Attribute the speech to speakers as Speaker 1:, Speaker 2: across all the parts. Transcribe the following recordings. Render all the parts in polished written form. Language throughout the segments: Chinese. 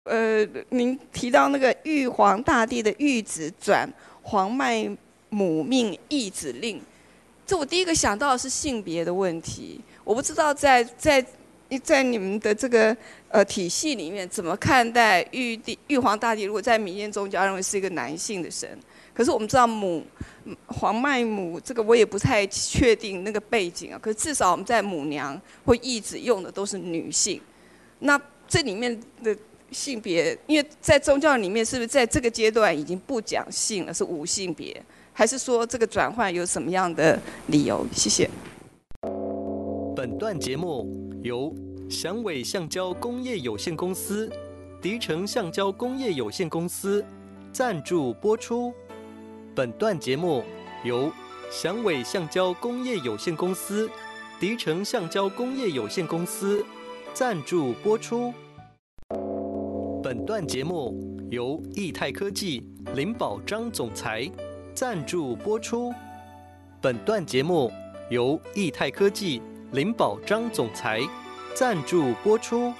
Speaker 1: 您提到那个玉皇大帝的玉旨转皇脉母命懿旨令，这我第一个想到的是性别的问题。我不知道在你们的这个体系里面，怎么看待玉皇大帝？如果在民间宗教认为是一个男性的神，可是我们知道皇脉母这个我也不太确定那个背景啊。可是至少我们在母娘或懿旨用的都是女性，那这里面的性别，因为在宗教里面，是不是在这个阶段已经不讲性了，是无性别，还是说这个转换有什么样的理由？谢谢。
Speaker 2: 本段节目由祥伟橡胶工业有限公司、迪诚橡胶工业有限公司赞助播出。本段节目由祥伟橡胶工业有限公司、迪诚橡胶工业有限公司赞助播出。本段节目由益泰科技林宝章总裁赞助播出。本段节目由益泰科技林宝章总裁赞助播出。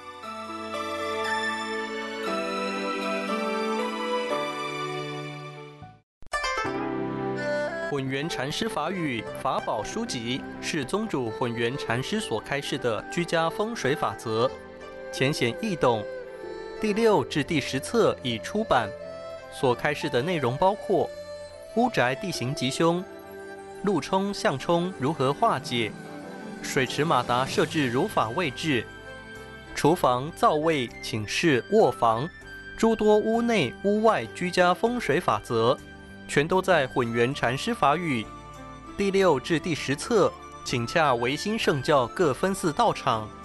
Speaker 2: 混元禅师法语法宝书籍是宗主混元禅师所开示的居家风水法则，浅显易懂。第6至第10册已出版，所开示的内容包括屋宅地形吉凶、路冲向冲如何化解、水池马达设置如法位置、厨房、灶位、寝室、卧房诸多屋内屋外居家风水法则，全都在混元禅师法语。第6至第10册，请洽维新圣教各分寺道场。